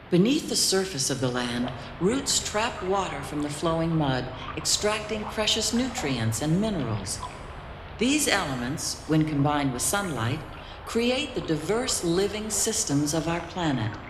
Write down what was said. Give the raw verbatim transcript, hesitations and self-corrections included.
Beneath the surface of the land, roots trap water from the flowing mud, extracting precious nutrients and minerals. These elements, when combined with sunlight, create the diverse living systems of our planet.